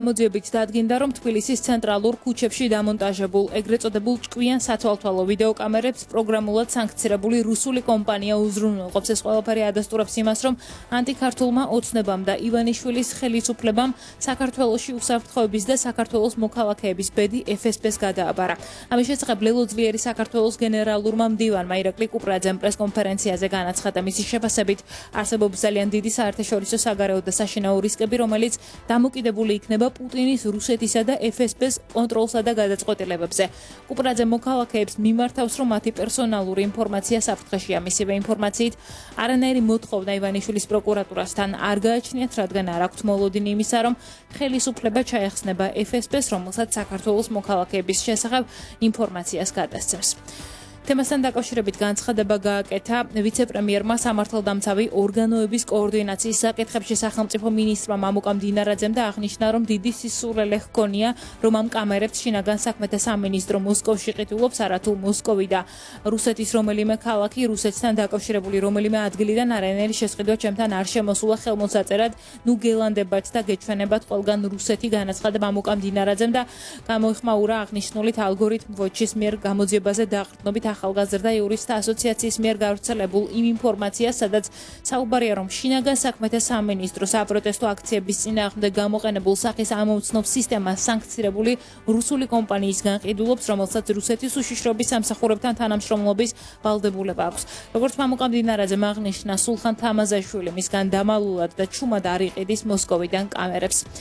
მოძიებით დადგინდა, რომ თბილისის ცენტრალურ ქუჩებში დამონტაჟებულ ეგრეთ წოდებულ ჭკვიან სათვალთვალო ვიდეოკამერებს პროგრამულად სანქცირებული რუსული კომპანია უზრუნველყოფს. ეს ყველაფერი ადასტურებს იმას, რომ ანტიქართულმა ოცნებამ და ივანიშვილის ხელისუფლებამ საქართველოში უსაფრთხოების და საქართველოს მოქალაქეების ბედი FSB-ს გადააბარა. ამის შესახებ ლელოძლიერი საქართველოს გენერალურმა მდივანმა ირაკლი კუპრაძემ პრესკონფერენციაზე განაცხადა. მისი შეფასებით არსებობს ძალიან დიდი საერთაშორისო საგარეო და საშინაო რისკები, რომელიც დამოკიდებული იქნება პუტინის რუსეთისა და FSB-ს კონტროლსა და გადაწყვეტილებებზე. კუპრაძე მოქალაქეებს მიმართავს, რომ მათი პერსონალური ინფორმაცია საფრთხეშია. მისივე ინფორმაციით არანაირი მოთხოვნა ივანიშვილის პროკურატურასთან არ გააჩნიათ, რადგან არ აქვთ მოლოდინი იმისა, რომ ხელისუფლება ჩაეხსნება FSB-ს, რომელსაც საქართველოს მოქალაქეების შესახებ ინფორმაციას გადასცემს. თემასთან დაკავშირებით განცხადება გააკეთა ვიცე-პრემიერმა სამართალდამცავი ორგანოების კოორდინაციის საკითხებში სახელმწიფო მინისტრმა მამუკა მდინარაძემ და აღნიშნა, რომ დიდი სისულელე ჰქონია, რომ ამ კამერებს შინაგან საქმეთა სამინისტრო მოსკოვში ყიდულობს, არათუ მოსკოვი და რუსეთის რომელიმე ქალაქი, რუსეთთან დაკავშირებული რომელიმე ადგილიდან არანაირი შესყიდვა ჩემთან არ შემოსულა ხელმოსაწერად, ნუ გელანდებათ და გეჩვენებათ ყველგან რუსეთი, განაცხადა მამუკა მდინარაძემ და გამოიხმაურა აღნიშნულით ალგორითმ ვოჩის მიერ გამოძიებაზე დაყრდნობით ახალგაზრდა იურისტთა ასოციაციის მიერ გავრცელებულ იმ ინფორმაციას, სადაც საუბარია, რომ შინაგან საქმეთა სამინისტრო საპროტესტო აქციების წინააღმდეგ გამოყენებულ სახის ამომცნობ სისტემას სანქცირებული რუსული კომპანიისგან ყიდულობს, რომელსაც რუსეთის უშიშროების სამსახურებთან თანამშრომლობის ვალდებულება აქვს. როგორც მამუკა მდინარაძემ აღნიშნა, სულხან თამაზაშვილი მისგან დამალულად და ჩუმად არ იყიდის მოსკოვიდან კამერებს.